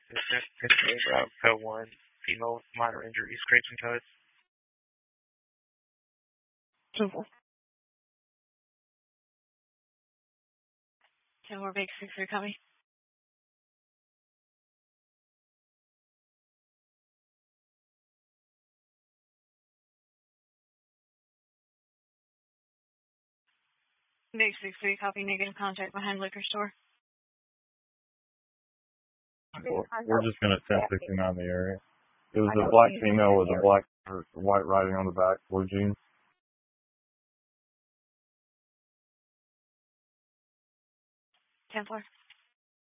Code 1, female with minor injuries, scrapes and cuts. 10-4. 10-4, big 6-3, copy. Big 6-3, copy, negative contact behind liquor store. We're just going to 1069 the area. It was a black female with a black or white writing on the back, blue jeans. 10-4.